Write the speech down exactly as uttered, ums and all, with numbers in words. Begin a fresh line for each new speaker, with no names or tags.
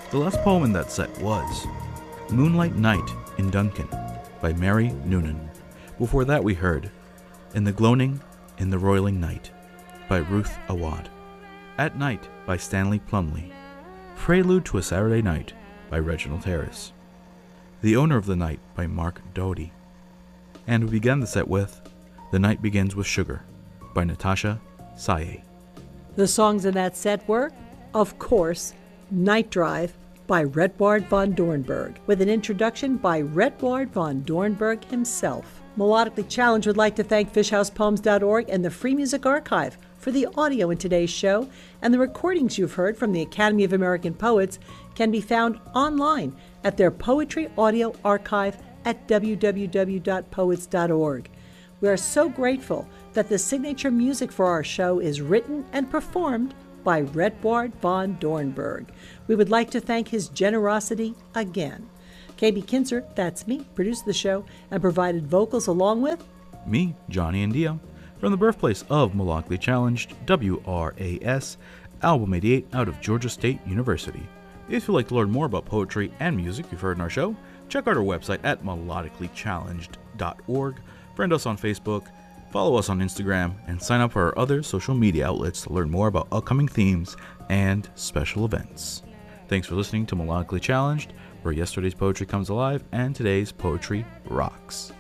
The last poem in that set was Moonlight Night in Duncan by Mary Noonan. Before that we heard In the Gloaming in the Roiling Night by Ruth Awad. At Night by Stanley Plumley. Prelude to a Saturday Night by Reginald Harris. The Owner of the Night by Mark Doty. And we began the set with The Night Begins with Sugar by Natasha Saye.
The songs in that set were, of course, Night Drive by Redward von Dornberg, with an introduction by Redward von Dornberg himself. Melodically Challenged would like to thank fish house poems dot org and the Free Music Archive for the audio in today's show, and the recordings you've heard from the Academy of American Poets can be found online at their Poetry Audio Archive at w w w dot poets dot org. We are so grateful that the signature music for our show is written and performed by Redward von Dornberg. We would like to thank his generosity again. K B Kinzer, that's me, produced the show and provided vocals along with
me, Johnny Indio, from the birthplace of Melodically Challenged, W R A S, Album eighty-eight out of Georgia State University. If you'd like to learn more about poetry and music you've heard in our show, check out our website at melodically challenged dot org, friend us on Facebook, follow us on Instagram, and sign up for our other social media outlets to learn more about upcoming themes and special events. Thanks for listening to Melodically Challenged, where yesterday's poetry comes alive and today's poetry rocks.